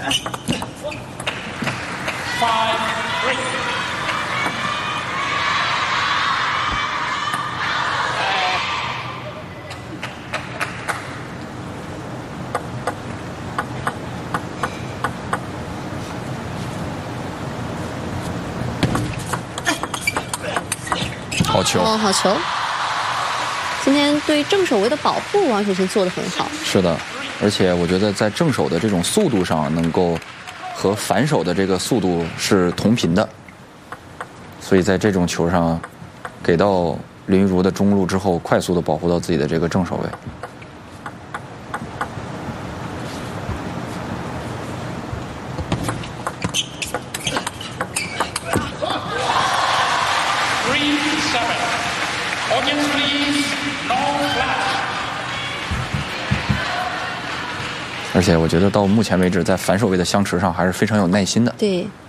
好球！ 哦，好球！今天对正手位的保护，王楚钦做得很好。 是的，而且我觉得在正手的这种速度上，能够和反手的这个速度是同频的，所以在这种球上，给到林昀儒的中路之后，快速的保护到自己的这个正手位。而且我觉得到目前为止，在反手位的相持上还是非常有耐心的。 对。